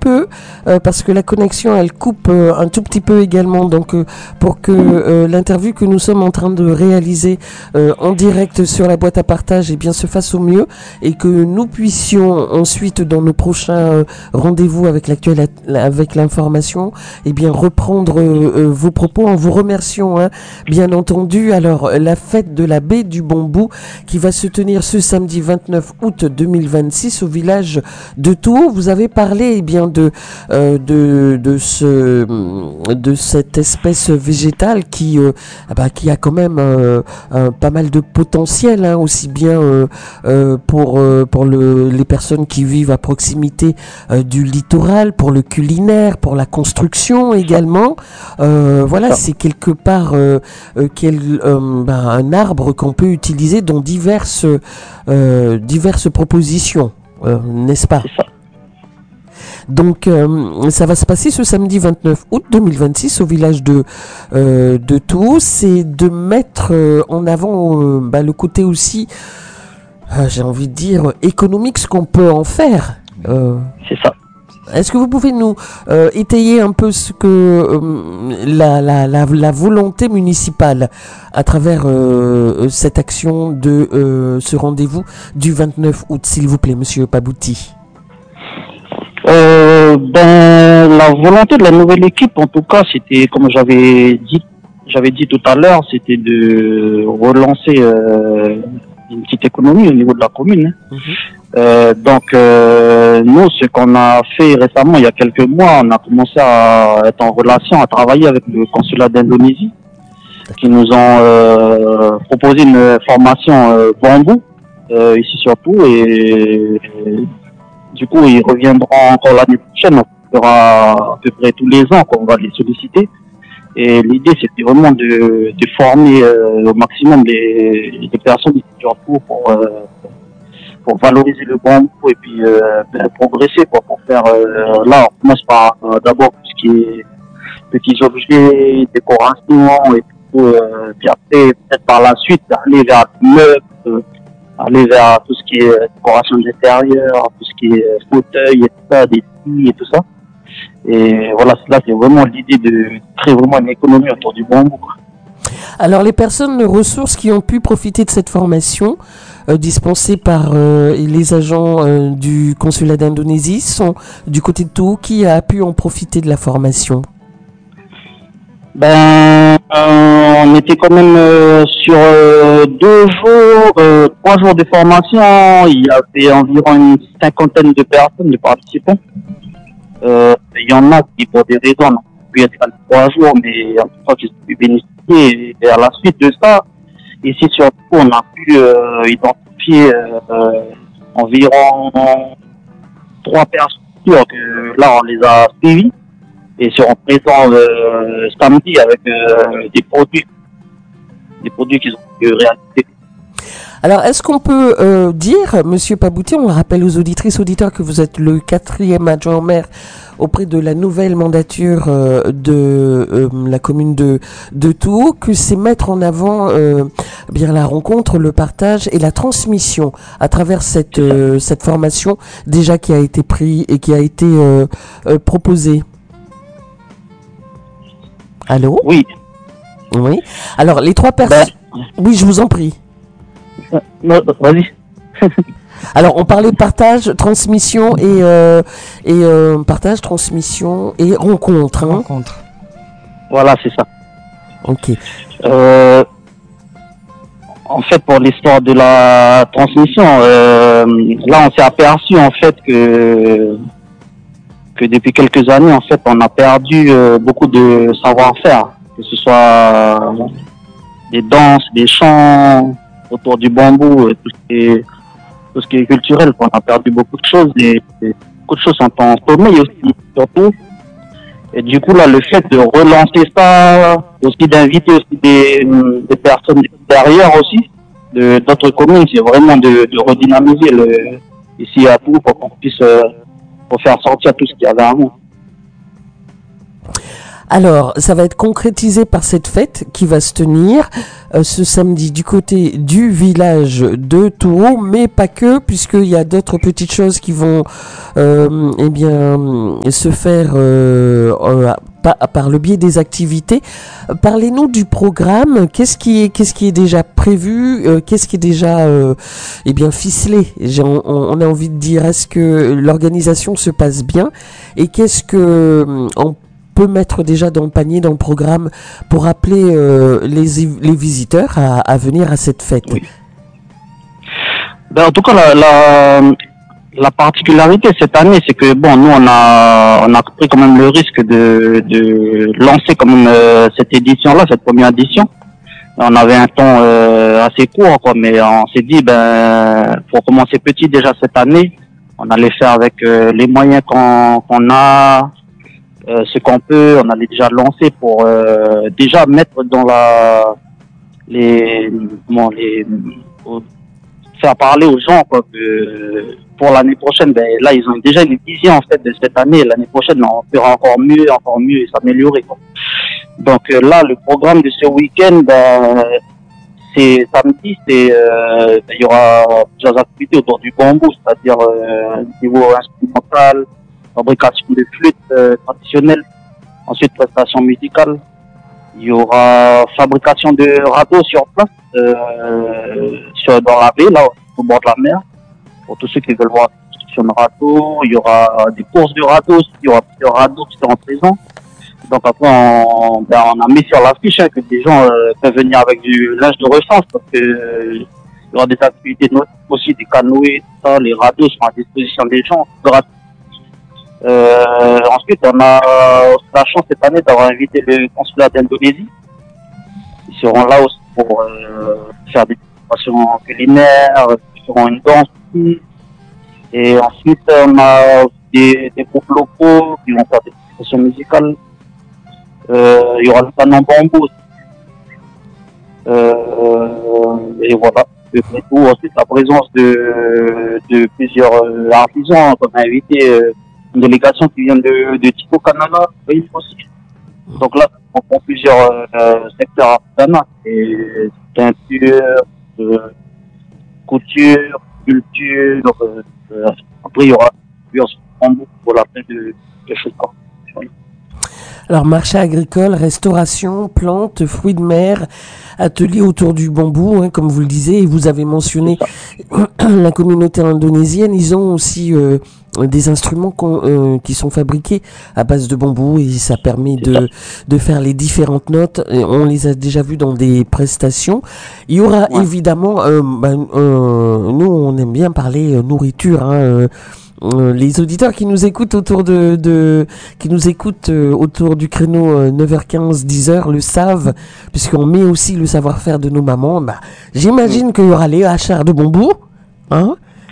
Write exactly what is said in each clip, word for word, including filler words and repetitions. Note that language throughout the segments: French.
peu euh, parce que la connexion elle coupe euh, un tout petit peu également. Donc euh, pour que euh, l'interview que nous sommes en train de réaliser euh, en direct sur la boîte à partage eh bien se fasse au mieux et que nous puissions ensuite dans nos prochains euh, rendez-vous avec l'actuel avec l'information eh bien reprendre euh, vos propos en vous remerciant hein, bien entendu. Alors la fête de la baie du Bambou qui va se tenir ce samedi vingt-neuf août deux mille vingt-six au village de Tours. Vous avez parlé eh bien de euh, de de ce de cette espèce végétale qui euh, bah, qui a quand même euh, un, pas mal de potentiel hein, aussi bien euh, euh, pour euh, pour le les personnes qui vivent à proximité euh, du littoral, pour le culinaire, pour la construction également. Euh, voilà, c'est quelque part euh, euh, quel, euh, bah, un arbre qu'on peut utiliser dans diverses euh, diverses propositions, euh, n'est-ce pas? Donc euh, ça va se passer ce samedi vingt-neuf août deux mille vingt-six au village de euh, de Tours. C'est de mettre euh, en avant euh, bah, le côté aussi, euh, j'ai envie de dire économique, ce qu'on peut en faire. Euh, c'est ça. Est-ce que vous pouvez nous euh, étayer un peu ce que euh, la, la, la, la volonté municipale à travers euh, cette action de euh, ce rendez-vous du vingt-neuf août, s'il vous plaît, Monsieur Pabouti? Euh, ben, la volonté de la nouvelle équipe, en tout cas, c'était, comme j'avais dit, j'avais dit tout à l'heure, c'était de relancer euh, une petite économie au niveau de la commune. Hein. Mm-hmm. Euh, donc, euh, nous, ce qu'on a fait récemment, il y a quelques mois, on a commencé à être en relation, à travailler avec le consulat d'Indonésie, qui nous ont euh, proposé une formation euh, bambou euh, ici surtout, et, et du coup, ils reviendront encore l'année prochaine. On fera à peu près tous les ans qu'on va les solliciter. Et l'idée, c'était vraiment de, de former euh, au maximum les, les personnes ici surtout pour euh, pour valoriser le bambou et puis euh, progresser quoi, pour faire euh, là on commence par euh, d'abord tout ce qui est petits objets, décoration et tout, euh, puis après peut-être par la suite aller vers le meuble, euh, aller vers tout ce qui est décoration d'intérieur, tout ce qui est fauteuil et tout ça, des lits et tout ça. Et voilà, là c'est vraiment l'idée de créer vraiment une économie autour du bambou quoi. Alors les personnes ressources qui ont pu profiter de cette formation euh, dispensée par euh, les agents euh, du consulat d'Indonésie sont du côté de Tours. Qui a pu en profiter de la formation? Ben, euh, on était quand même euh, sur euh, deux jours, euh, trois jours de formation. Il y avait environ une cinquantaine de personnes, de participants. Euh, il y en a qui, pour des raisons, n'ont pu être à trois jours, mais en tout cas, qui ont pu bénéficier. Et à la suite de ça, ici surtout, on a pu euh, identifier euh, environ trois personnes que là, on les a suivis et seront présents euh, samedi avec euh, des produits, des produits qu'ils ont pu réaliser. Alors, est-ce qu'on peut euh, dire, Monsieur Pabouti, on rappelle aux auditrices, auditeurs que vous êtes le quatrième adjoint au maire auprès de la nouvelle mandature euh, de euh, la commune de, de Tours, que c'est mettre en avant euh, bien la rencontre, le partage et la transmission à travers cette euh, cette formation déjà qui a été prise et qui a été euh, euh, proposée. Allô? Oui. Oui. Alors, les trois personnes... Ben... Oui, je vous en prie. Non, vas-y. Alors, on parlait de partage, transmission et, euh, et euh, partage, transmission et rencontre. Hein. Rencontre. Voilà, c'est ça. Ok. Euh, en fait, pour l'histoire de la transmission, euh, là, on s'est aperçu en fait que que depuis quelques années, en fait, on a perdu euh, beaucoup de savoir-faire, que ce soit des danses, des chants autour du bambou, tout ce qui est, tout ce qui est culturel. On a perdu beaucoup de choses et, et beaucoup de choses sont en sommeil aussi, surtout. Et du coup, là, le fait de relancer ça, aussi d'inviter aussi des, des personnes extérieures aussi, de d'autres communes, c'est vraiment de, de redynamiser le, ici à Tours pour qu'on puisse euh, pour faire sortir tout ce qu'il y avait avant. Alors, ça va être concrétisé par cette fête qui va se tenir euh, ce samedi du côté du village de Touhou, mais pas que, puisqu'il y a d'autres petites choses qui vont euh, eh bien, se faire euh, euh, par, par le biais des activités. Parlez-nous du programme. Qu'est-ce qui est, qu'est-ce qui est déjà prévu euh, Qu'est-ce qui est déjà euh, eh bien, ficelé J'ai, on, on a envie de dire, est-ce que l'organisation se passe bien? Et qu'est-ce que on peut mettre déjà dans le panier, dans le programme, pour appeler euh, les, les visiteurs à, à venir à cette fête? Oui. Ben, en tout cas, la, la, la particularité cette année, c'est que bon, nous on a on a pris quand même le risque de, de lancer quand même euh, cette édition-là, cette première édition. On avait un temps euh, assez court, quoi, mais on s'est dit ben pour commencer petit déjà cette année, on allait faire avec euh, les moyens qu'on qu'on a. Euh, ce qu'on peut, on allait déjà lancer pour euh, déjà mettre dans la les comment les faire parler aux gens quoi que pour l'année prochaine. Ben là ils ont déjà une vision en fait de cette année. L'année prochaine on fera encore mieux, encore mieux et s'améliorer quoi. Donc euh, là le programme de ce week-end, ben c'est samedi, c'est euh, il y aura plusieurs activités autour du bambou, c'est-à-dire euh, niveau instrumental, fabrication de flûtes euh, traditionnelles, ensuite prestation musicale. Il y aura fabrication de radeaux sur place, euh, sur, dans la baie, là, au bord de la mer, pour tous ceux qui veulent voir la construction de radeaux. Il y aura des courses de radeaux, il y aura plusieurs radeaux qui seront présents. Donc après, on, ben, on a mis sur l'affiche hein, que des gens euh, peuvent venir avec du linge de rechange, parce que euh, il y aura des activités aussi, des canoës, tout ça, les radeaux seront à disposition des gens gratuitement. Euh, ensuite, on a la chance cette année d'avoir invité le consulat d'Indonésie. Ils seront là aussi pour euh, faire des démonstrations culinaires, ils feront une danse aussi. Et ensuite, on a des, des groupes locaux qui vont faire des démonstrations musicales. Euh, il y aura le canon bambou aussi. Euh, et voilà. Et tout, ensuite, la présence de, de plusieurs artisans qu'on a invités. Euh, une délégation qui vient de, de Tico Canada, oui, aussi. Donc là, on prend plusieurs euh, secteurs artisanaux, et teinture, euh, couture, culture, donc, euh, après il y aura plusieurs bambous pour la fin de, de choses comme ça. Alors, marché agricole, restauration, plantes, fruits de mer, atelier autour du bambou, hein, comme vous le disiez, et vous avez mentionné la communauté indonésienne, ils ont aussi euh, des instruments euh, qui sont fabriqués à base de bambou, et ça permet de, de faire les différentes notes. Et on les a déjà vus dans des prestations. Il y aura ouais. évidemment, euh, ben, euh, nous on aime bien parler euh, nourriture, hein, euh, Euh, les auditeurs qui nous écoutent autour de, de qui nous écoutent euh, autour du créneau euh, neuf heures quinze dix heures le savent, puisqu'on met aussi le savoir-faire de nos mamans. Bah, j'imagine qu'il y aura les hachars de bambou, hein,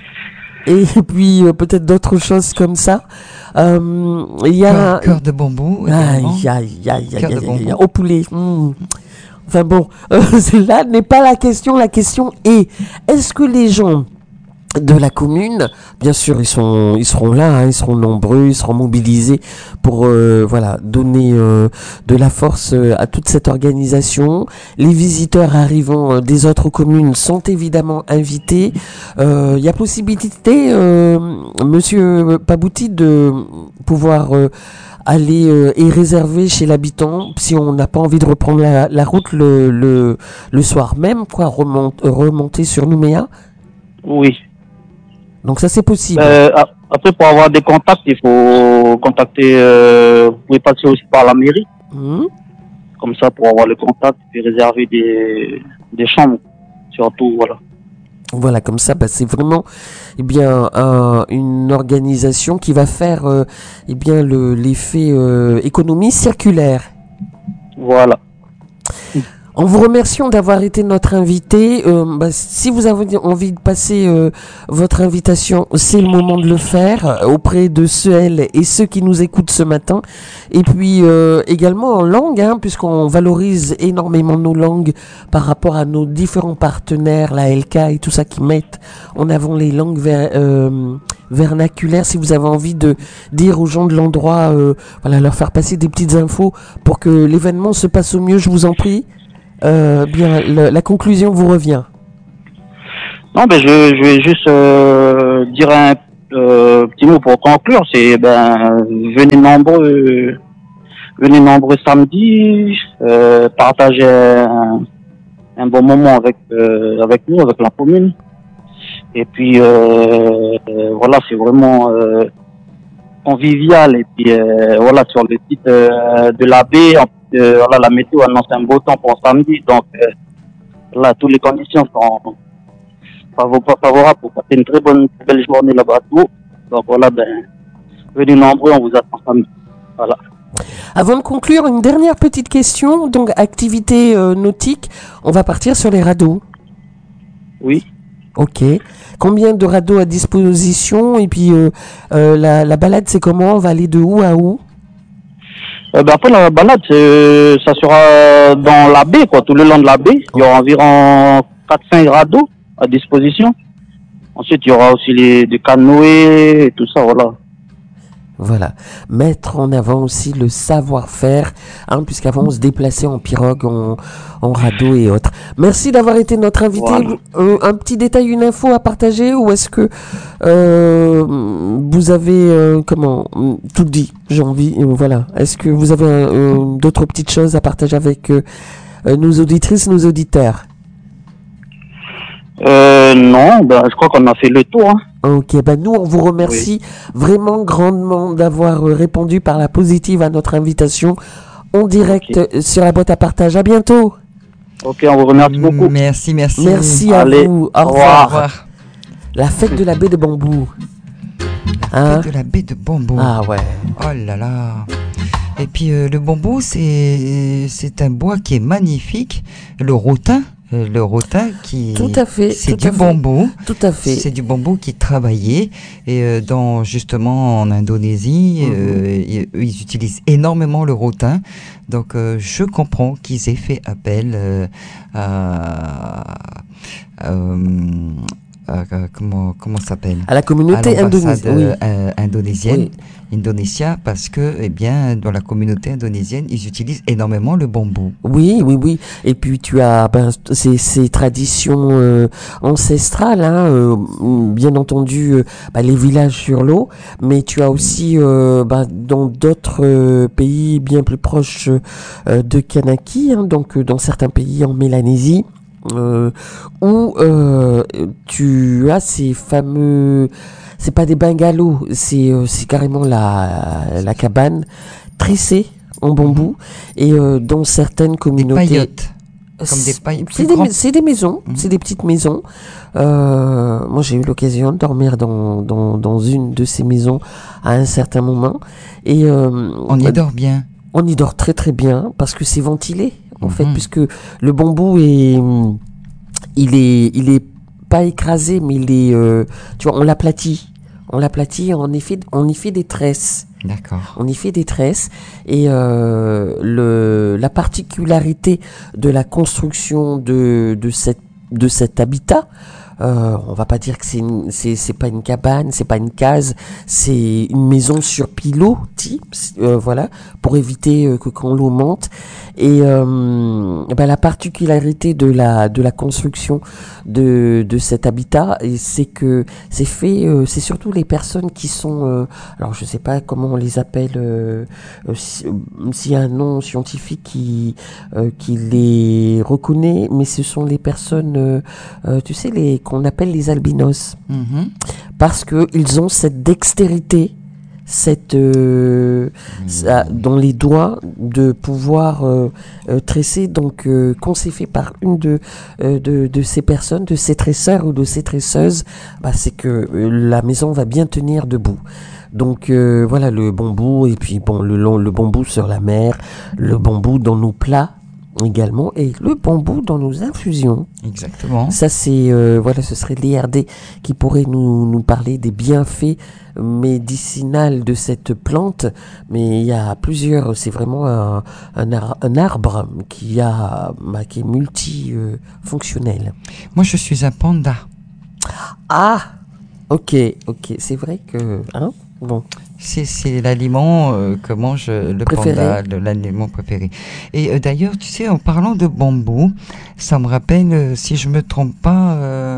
et puis euh, peut-être d'autres choses comme ça. Euh, il y a cœur de bambou. Aïe aïe aïe aïe aïe au poulet. Mmh. Enfin bon, euh, là n'est pas la question. La question est: est-ce que les gens de la commune, bien sûr, ils sont, ils seront là, hein, ils seront nombreux, ils seront mobilisés pour, euh, voilà, donner euh, de la force euh, à toute cette organisation. Les visiteurs arrivant euh, des autres communes sont évidemment invités. Il euh, y a possibilité, euh, Monsieur Pabouti, de pouvoir euh, aller euh, et réserver chez l'habitant si on n'a pas envie de reprendre la, la route le, le, le soir même, quoi, remonte, remonter sur Nouméa. Oui. Donc ça c'est possible. Euh, après pour avoir des contacts, il faut contacter, euh, vous pouvez passer aussi par la mairie. Mmh. Comme ça pour avoir le contact et réserver des, des chambres, surtout voilà. Voilà, comme ça, bah, c'est vraiment eh bien un, une organisation qui va faire euh, eh bien le l'effet euh, économie circulaire. Voilà. En vous remerciant d'avoir été notre invité, euh, bah, si vous avez envie de passer euh, votre invitation, c'est le moment de le faire euh, auprès de celles et ceux qui nous écoutent ce matin. Et puis euh, également en langue, hein, puisqu'on valorise énormément nos langues par rapport à nos différents partenaires, la L K et tout ça, qui mettent en avant les langues ver, euh, vernaculaires. Si vous avez envie de dire aux gens de l'endroit, euh, voilà, leur faire passer des petites infos pour que l'événement se passe au mieux, je vous en prie. Euh, bien, le, la conclusion vous revient. Non, ben je, je vais juste euh, dire un euh, petit mot pour conclure. C'est ben venez nombreux, venez nombreux samedi, euh, partager un, un bon moment avec euh, avec nous, avec la commune. Et puis euh, euh, voilà, c'est vraiment euh, convivial. Et puis euh, voilà, sur le site euh, de la baie, en Euh, voilà, la météo annonce un beau temps pour samedi, donc euh, là, toutes les conditions sont favorables pour passer une très bonne, très belle journée là-bas. Donc voilà, ben, venez nombreux, on vous attend samedi. Voilà. Avant de conclure, une dernière petite question. Donc, activité euh, nautique, on va partir sur les radeaux. Oui. Ok. Combien de radeaux à disposition? Et puis, euh, euh, la, la balade, c'est comment? On va aller de où à où? Euh, ben après la balade, c'est, ça sera dans la baie, quoi, tout le long de la baie. Il y aura environ quatre cinq radeaux à disposition. Ensuite, il y aura aussi les, des canoës et tout ça, voilà. Voilà, mettre en avant aussi le savoir-faire, hein, puisqu'avant on se déplaçait en pirogue, en, en radeau et autres. Merci d'avoir été notre invité. Voilà. Euh, un petit détail, une info à partager, ou est-ce que euh, vous avez euh, comment tout dit, j'ai envie, euh, voilà. Est-ce que vous avez euh, d'autres petites choses à partager avec euh, nos auditrices, nos auditeurs? Euh, non, ben, je crois qu'on a fait le tour. Hein. Ok, ben nous on vous remercie oui. vraiment grandement d'avoir euh, répondu par la positive à notre invitation en direct okay. sur la boîte à partage. À bientôt. Ok, on vous remercie beaucoup. Merci, merci. Merci Allez, à vous. Au revoir. Au revoir. La fête de la baie de bambou. La hein? fête de la baie de bambou. Ah ouais. Oh là là. Et puis euh, le bambou, c'est c'est un bois qui est magnifique. Le rotin. Le rotin qui tout à fait, c'est tout du à bambou, fait. Tout à fait. C'est du bambou qui est travaillé et euh, dans justement en Indonésie, mm-hmm. euh, ils, ils utilisent énormément le rotin. Donc euh, je comprends qu'ils aient fait appel euh, à, à, à, à comment comment ça s'appelle à la communauté à indonésienne, oui. euh, indonésienne. Oui. Indonésia parce que eh bien dans la communauté indonésienne ils utilisent énormément le bambou. Oui oui oui et puis tu as ben, ces, ces traditions euh, ancestrales hein, euh, bien entendu euh, bah, les villages sur l'eau mais tu as aussi euh, bah, dans d'autres euh, pays bien plus proches euh, de Kanaki hein, donc euh, dans certains pays en Mélanésie euh, où euh, tu as ces fameux c'est pas des bungalows, c'est euh, c'est carrément la la cabane tressée en bambou et euh, dans certaines communautés. Des paillotes. Comme des paillotes. C'est des, c'est des maisons, mmh. c'est des petites maisons. Euh, moi j'ai eu l'occasion de dormir dans dans dans une de ces maisons à un certain moment et euh, on y dort bien. On y dort très très bien parce que c'est ventilé en mmh. fait puisque le bambou est il est il est pas écrasé, mais il est, euh, tu vois, on l'aplatit. On l'aplatit, on y fait, on y fait des tresses. D'accord. On y fait des tresses. Et euh, le, la particularité de la construction de, de, cette, de cet habitat, euh, on va pas dire que c'est, une, c'est, c'est pas une cabane, c'est pas une case, c'est une maison sur pilotis, euh, voilà, pour éviter euh, que quand l'eau monte. Et euh, ben la particularité de la de la construction de de cet habitat, c'est que c'est fait, euh, c'est surtout les personnes qui sont, euh, alors je sais pas comment on les appelle, euh, euh, si, euh, s'il y a un nom scientifique qui euh, qui les reconnaît, mais ce sont les personnes, euh, euh, tu sais les qu'on appelle les albinos, mm-hmm. parce que ils ont cette dextérité. Cette euh, mmh. ça, dans les doigts de pouvoir euh, euh, tresser donc euh, qu'on s'est fait par une de, euh, de de ces personnes, de ces tresseurs ou de ces tresseuses, bah, c'est que euh, la maison va bien tenir debout. Donc euh, voilà le bambou et puis bon le long le bambou sur la mer, le bambou dans nos plats également, et le bambou dans nos infusions. Exactement. Ça, c'est, euh, voilà, ce serait l'I R D qui pourrait nous, nous parler des bienfaits médicinaux de cette plante. Mais il y a plusieurs, c'est vraiment un, un, ar- un arbre qui, a, bah, qui est multifonctionnel. Moi, je suis un panda. Ah, ok, ok, c'est vrai que, hein, bon. C'est, c'est l'aliment euh, que mange le Préféré. panda, le- l'aliment préféré. Et euh, d'ailleurs, tu sais, en parlant de bambou, ça me rappelle, euh, si je me trompe pas, euh,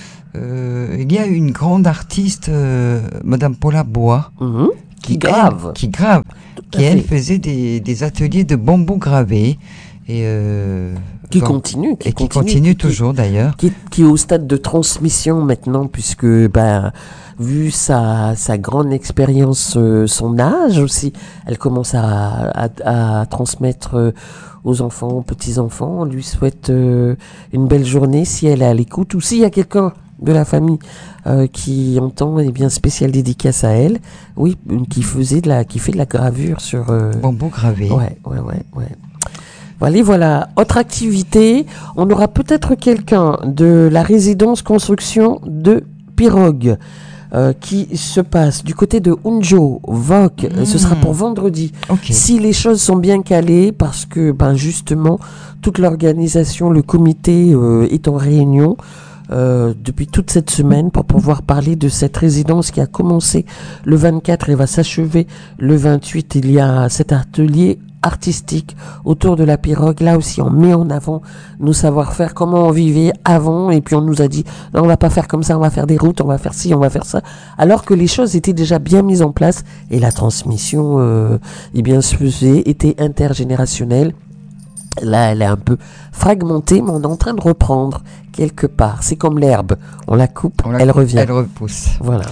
euh, il y a une grande artiste, euh, Madame Paula Bois, Mhm. Qui elle- grave. qui grave, à qui elle fait. faisait des, des ateliers de bambou gravé et euh, Qui donc- continue, qui et qui continue, continue qui- toujours d'ailleurs. Qui, qui est au stade de transmission maintenant, puisque, ben, vu sa, sa grande expérience, euh, son âge aussi, elle commence à, à, à transmettre euh, aux enfants, aux petits-enfants. On lui souhaite euh, une belle journée si elle est à l'écoute, ou s'il y a quelqu'un de la famille euh, qui entend, eh bien, spéciale dédicace à elle. Oui, une qui faisait de la, qui fait de la gravure sur. euh, Bambou gravé. Ouais, ouais, ouais, ouais. Voilà, voilà. Autre activité, on aura peut-être quelqu'un de la résidence construction de Pirogue euh, qui se passe du côté de Unjo, Voc. Mmh. Ce sera pour vendredi. Ok. Si les choses sont bien calées, parce que ben justement, toute l'organisation, le comité euh, est en réunion. Euh, depuis toute cette semaine pour pouvoir parler de cette résidence qui a commencé le vingt-quatre et va s'achever le vingt-huit. Il y a cet atelier artistique autour de la pirogue. Là aussi, on met en avant nos savoir-faire, comment on vivait avant, et puis on nous a dit, non, on va pas faire comme ça, on va faire des routes, on va faire ci, on va faire ça, alors que les choses étaient déjà bien mises en place, et la transmission, euh, eh bien, se faisait, était intergénérationnelle. Là, elle est un peu fragmentée, mais on est en train de reprendre quelque part. C'est comme l'herbe. On la coupe, On la elle coupe, revient. Elle repousse. Voilà.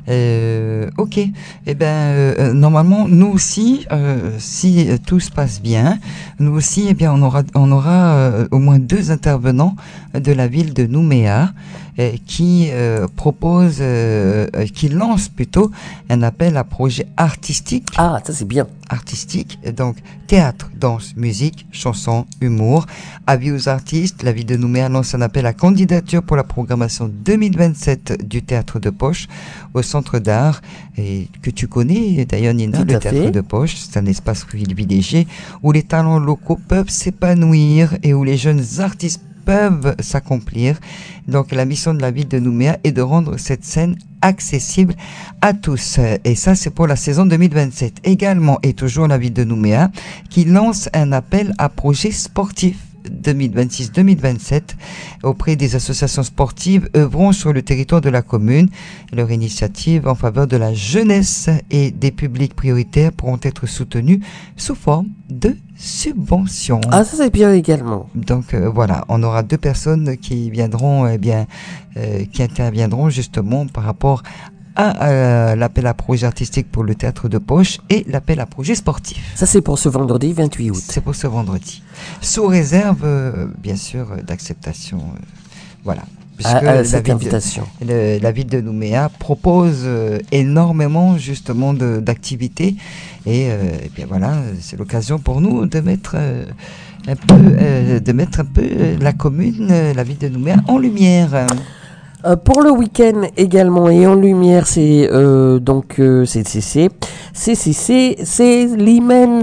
Euh, ok. Eh ben, euh, normalement, nous aussi, euh, si euh, tout se passe bien, nous aussi, eh bien, on aura, on aura euh, au moins deux intervenants de la ville de Nouméa euh, qui euh, proposent, euh, euh, qui lancent plutôt un appel à projet artistique. Ah, ça c'est bien. Artistique, donc théâtre, danse, musique, chanson, humour. Avis aux artistes, la ville de Nouméa lance un appel à candidature pour la programmation deux mille vingt-sept du théâtre de poche au centre d'art, et que tu connais d'ailleurs, Nina. Tout Le à théâtre fait. de poche, c'est un espace privilégié où les talents locaux peuvent s'épanouir et où les jeunes artistes peuvent s'accomplir. Donc la mission de la ville de Nouméa est de rendre cette scène accessible à tous. Et ça, c'est pour la saison deux mille vingt-sept. Également, et toujours la ville de Nouméa, qui lance un appel à projets sportifs deux mille vingt-six deux mille vingt-sept auprès des associations sportives œuvrant sur le territoire de la commune. Leur initiative en faveur de la jeunesse et des publics prioritaires pourront être soutenues sous forme de subventions. Ah, ça c'est bien également. Donc euh, voilà, on aura deux personnes qui viendront, eh bien, euh, qui interviendront justement par rapport à euh, l'appel à projet artistique pour le théâtre de poche et l'appel à projet sportif. Ça c'est pour ce vendredi vingt-huit août. C'est pour ce vendredi. Sous réserve, euh, bien sûr, euh, d'acceptation. euh, voilà. À, Puisque à la cette ville de- invitation. le- la ville de Nouméa propose euh, énormément justement de- d'activités et, euh, et bien voilà, c'est l'occasion pour nous de mettre euh, un peu, euh, de mettre un peu euh, la commune, euh, la ville de Nouméa en lumière. Euh, pour le week-end également et en lumière, c'est euh, donc euh, c'est c'est c'est c'est c'est c'est c'est l'hymen.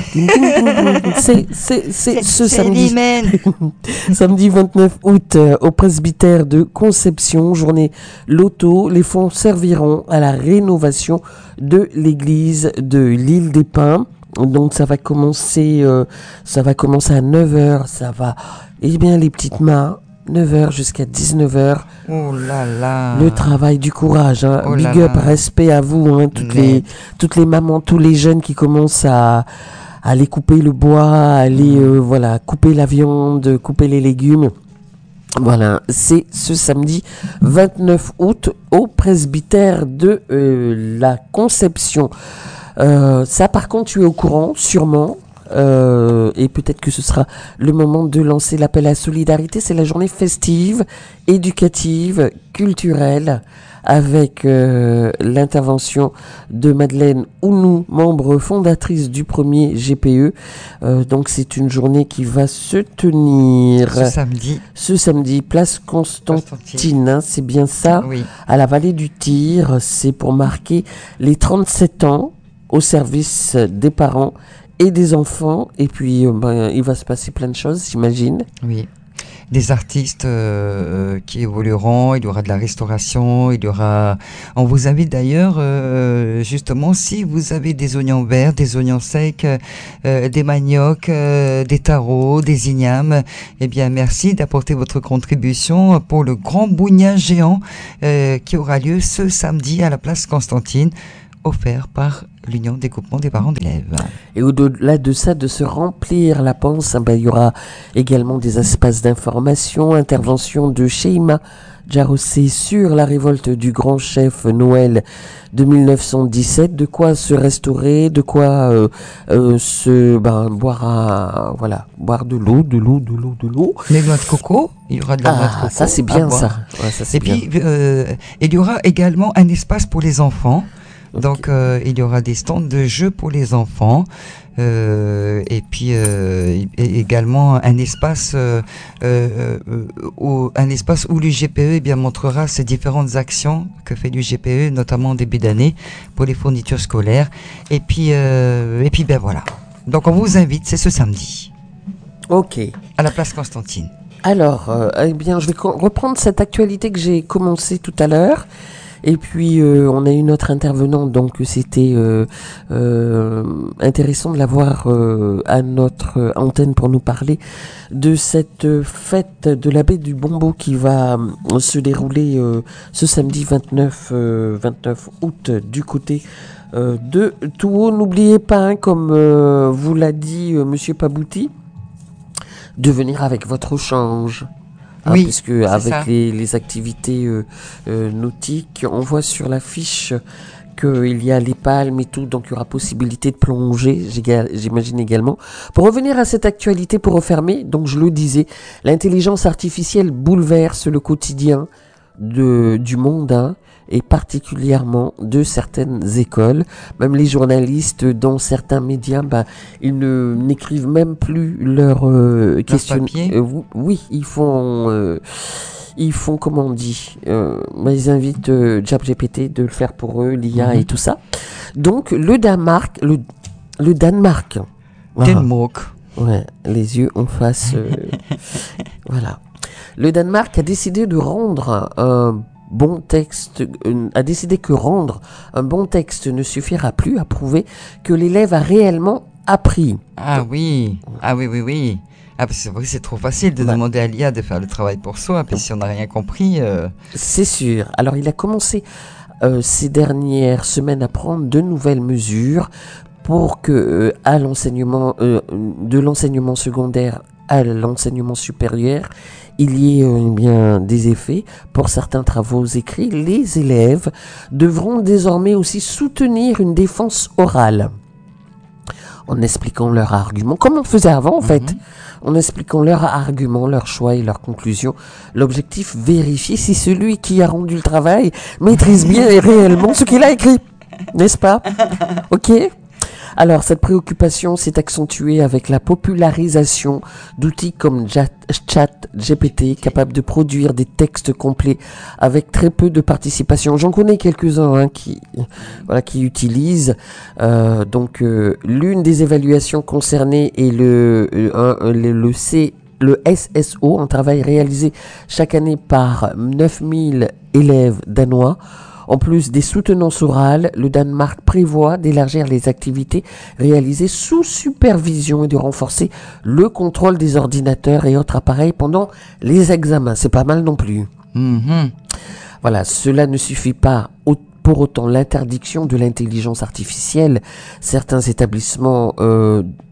C'est c'est c'est ce samedi. Samedi vingt-neuf août euh, au presbytère de Conception, journée loto. Les fonds serviront à la rénovation de l'église de l'Île des Pins. Donc ça va commencer, euh, ça va commencer à neuf heures. Ça va, eh bien les petites mains, neuf heures jusqu'à dix-neuf heures. Oh là là. Le travail du courage, hein. Oh Big là up, là. respect à vous, hein, toutes Mais- les toutes les mamans, tous les jeunes qui commencent à à aller couper le bois, à aller euh, voilà couper la viande, couper les légumes. Voilà, c'est ce samedi vingt-neuf août au presbytère de euh, la Conception. Euh, ça, par contre, tu es au courant, sûrement. Euh, et peut-être que ce sera le moment de lancer l'appel à la solidarité. C'est la journée festive, éducative, culturelle, avec euh, l'intervention de Madeleine Ounou, membre fondatrice du premier G P E. Euh, donc c'est une journée qui va se tenir ce samedi. Ce samedi, place Constantine, Constantine. Hein, c'est bien ça, oui. À la vallée du Tir. C'est pour marquer les trente-sept ans au service des parents et des enfants. Et puis euh, ben, il va se passer plein de choses, j'imagine. Oui. Des artistes euh, qui évolueront, il y aura de la restauration, il y aura... On vous invite d'ailleurs, euh, justement, si vous avez des oignons verts, des oignons secs, euh, des maniocs, euh, des tarots, des ignames, eh bien merci d'apporter votre contribution pour le grand bougnat géant euh, qui aura lieu ce samedi à la place Constantine, offert par l'Union des groupements des parents d'élèves. Et au-delà de ça, de se remplir la panse, ben, il y aura également des espaces d'information, intervention de Sheima Jarossé sur la révolte du grand chef Noël de mille neuf cent dix-sept, de quoi se restaurer, de quoi euh, euh, se ben, boire à, voilà, boire de l'eau, de l'eau, de l'eau, de l'eau. Les noix de coco, il y aura de la ah, noix de coco. Ça c'est bien ça. Ouais, ça c'est Et bien. puis euh, il y aura également un espace pour les enfants. Okay. Donc euh, il y aura des stands de jeux pour les enfants euh, et puis euh, et également un espace euh, euh, où, un espace où le G P E eh bien montrera ses différentes actions que fait le G P E, notamment en début d'année pour les fournitures scolaires. Et puis euh, et puis ben voilà. Donc on vous invite, c'est ce samedi. Ok. À la place Constantine. Alors euh, eh bien je vais co- reprendre cette actualité que j'ai commencé tout à l'heure. Et puis euh, on a eu notre intervenant, donc c'était euh, euh, intéressant de l'avoir euh, à notre antenne pour nous parler de cette fête de la baie du Bombo qui va euh, se dérouler euh, ce samedi vingt-neuf août du côté euh, de Touault. N'oubliez pas, hein, comme euh, vous l'a dit euh, Monsieur Pabouti, de venir avec votre change. Ah, oui, puisque avec les, les activités euh, euh, nautiques, on voit sur l'affiche qu'il y a les palmes et tout, donc il y aura possibilité de plonger, j'imagine également. Pour revenir à cette actualité, pour refermer, donc je le disais, l'intelligence artificielle bouleverse le quotidien de, du monde, hein, et particulièrement de certaines écoles. Même les journalistes dans certains médias, bah, ils ne n'écrivent même plus leurs euh, questions. Euh, oui, ils font, euh, ils font, comment on dit, euh, bah, ils invitent euh, ChatGPT de le faire pour eux, l'I A mm-hmm. et tout ça. Donc le Danemark, le, le Danemark. Danemark. Ah, ouais, les yeux en face. Euh, voilà. Le Danemark a décidé de rendre un bon texte, euh, a décidé que rendre un bon texte ne suffira plus à prouver que l'élève a réellement appris. Ah oui, ah oui, oui, oui. Ah, parce que c'est vrai que c'est trop facile de ouais. demander à l'I A de faire le travail pour soi, puis si on n'a rien compris... Euh... C'est sûr. Alors il a commencé euh, ces dernières semaines à prendre de nouvelles mesures pour que euh, à l'enseignement, euh, de l'enseignement secondaire à l'enseignement supérieur, il y ait euh, bien des effets. Pour certains travaux écrits, les élèves devront désormais aussi soutenir une défense orale en expliquant leurs arguments, comme on faisait avant en mm-hmm. fait, en expliquant leurs arguments, leurs choix et leurs conclusions. L'objectif, vérifier si celui qui a rendu le travail maîtrise bien et réellement ce qu'il a écrit, n'est-ce pas? Ok. Alors, cette préoccupation s'est accentuée avec la popularisation d'outils comme ChatGPT, capable de produire des textes complets avec très peu de participation. J'en connais quelques-uns hein, qui, voilà, qui utilisent. Euh, donc, euh, l'une des évaluations concernées est le, euh, le, le C. Le S S O, un travail réalisé chaque année par neuf mille élèves danois. En plus des soutenances orales, le Danemark prévoit d'élargir les activités réalisées sous supervision et de renforcer le contrôle des ordinateurs et autres appareils pendant les examens. C'est pas mal non plus. Mm-hmm. Voilà, cela ne suffit pas pour autant l'interdiction de l'intelligence artificielle. Certains établissements euh,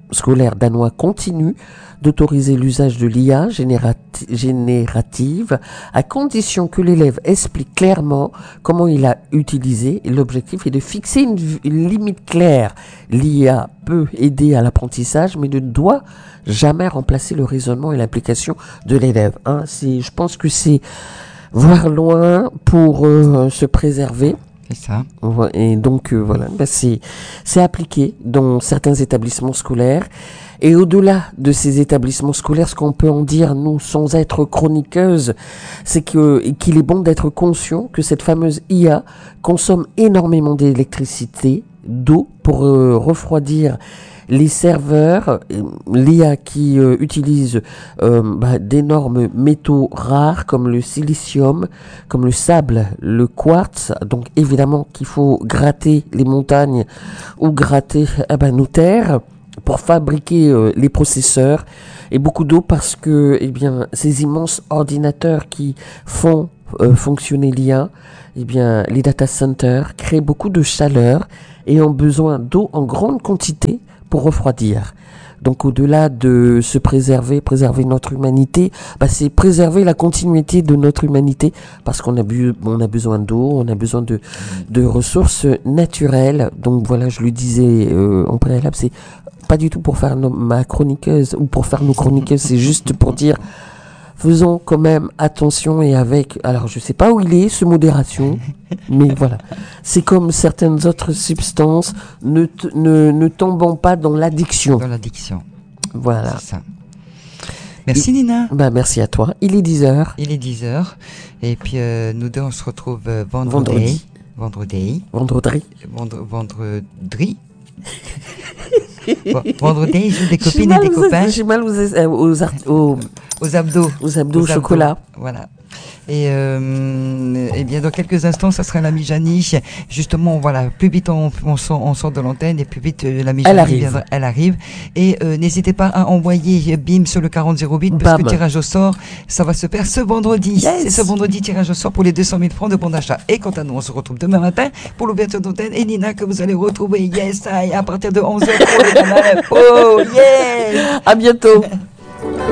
scolaire danois continue d'autoriser l'usage de l'I A générati- générative à condition que l'élève explique clairement comment il a utilisé. Et l'objectif est de fixer une, une limite claire. L'I A peut aider à l'apprentissage, mais ne doit jamais remplacer le raisonnement et l'application de l'élève. Hein, c'est, je pense que c'est voir loin pour euh, se préserver. C'est ça. Et donc euh, voilà, ben c'est c'est appliqué dans certains établissements scolaires. Et au-delà de ces établissements scolaires, ce qu'on peut en dire, nous, sans être chroniqueuse, c'est que qu'il est bon d'être conscient que cette fameuse I A consomme énormément d'électricité, d'eau pour euh, refroidir les serveurs, l'I A qui euh, utilise euh, bah, d'énormes métaux rares comme le silicium, comme le sable, le quartz. Donc évidemment qu'il faut gratter les montagnes ou gratter eh ben, nos terres pour fabriquer euh, les processeurs, et beaucoup d'eau parce que eh bien ces immenses ordinateurs qui font euh, fonctionner l'I A, eh bien les data centers créent beaucoup de chaleur et ont besoin d'eau en grande quantité pour refroidir. Donc au-delà de se préserver, préserver notre humanité, bah, c'est préserver la continuité de notre humanité parce qu'on a, bu, on a besoin d'eau, on a besoin de, de ressources naturelles. Donc voilà, je le disais euh, en préalable, c'est pas du tout pour faire nos, ma chroniqueuse ou pour faire nos chroniqueuses, c'est juste pour dire faisons quand même attention et avec, alors je sais pas où il est, ce modération, mais voilà. C'est comme certaines autres substances, ne, t- ne, ne tombons pas dans l'addiction. Dans l'addiction. Voilà. C'est ça. Merci, Il, Nina. Bah, merci à toi. Il est dix heures. Il est dix heures. Et puis, euh, nous deux, on se retrouve euh, vendredi. Vendredi. Vendredi. Vendredi. Vendredi. Bon, vendredi, je joue des copines et des copains. J'ai mal aux, aux, art- aux, aux abdos. Aux abdos au chocolat. Abdos. Voilà. Et, euh, et bien dans quelques instants, ça sera l'amie Janie. Justement, voilà, plus vite on, on, sort, on sort de l'antenne et plus vite euh, l'amie Janie arrive. viendra, elle arrive. Et euh, n'hésitez pas à envoyer B I M sur le quarante zéro huit parce Bam. que tirage au sort, ça va se faire ce vendredi. Yes. C'est ce vendredi, tirage au sort pour les deux cent mille francs de bon d'achat. Et quant à nous, on se retrouve demain matin pour l'ouverture d'antenne. Et Nina, que vous allez retrouver, yes, à partir de onze heures pour le canal. Oh, yes. À bientôt.